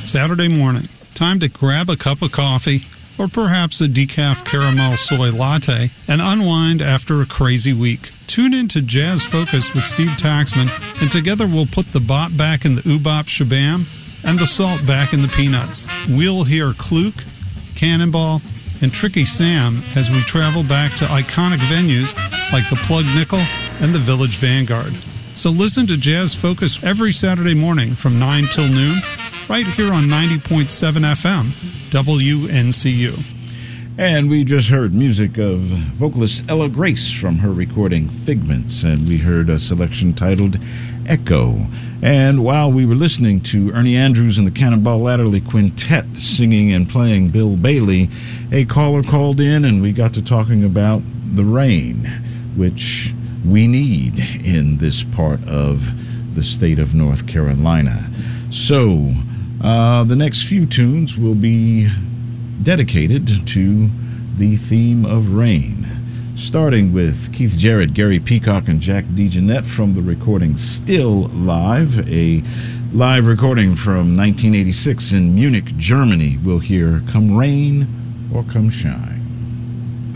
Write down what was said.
Saturday morning, time to grab a cup of coffee or perhaps a decaf caramel soy latte and unwind after a crazy week. Tune in to Jazz Focus with Steve Taxman, and together we'll put the bop back in the oobop shabam and the salt back in the peanuts. We'll hear Kluk, Cannonball, and Tricky Sam as we travel back to iconic venues like the Plug Nickel and the Village Vanguard. So listen to Jazz Focus every Saturday morning from 9 till noon, right here on 90.7 FM, WNCU. And we just heard music of vocalist Ella Grace from her recording Figments, and we heard a selection titled Echo. And while we were listening to Ernie Andrews and the Cannonball Adderley Quintet singing and playing Bill Bailey, a caller called in and we got to talking about the rain, which we need in this part of the state of North Carolina. So, the next few tunes will be dedicated to the theme of rain, starting with Keith Jarrett, Gary Peacock, and Jack DeJohnette from the recording Still Live, a live recording from 1986 in Munich, Germany. We'll hear Come Rain or Come Shine.